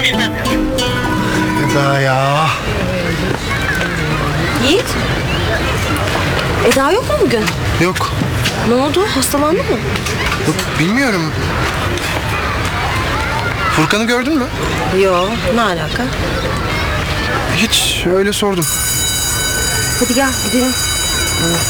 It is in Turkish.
ulaşılamıyor. Eda ya. Yiğit. Eda yok mu bugün? Yok. Ne oldu? Hastalandı mı? Yok bilmiyorum. Furkan'ı gördün mü? Yok. Ne alaka? Hiç öyle sordum. Hadi gel gidelim.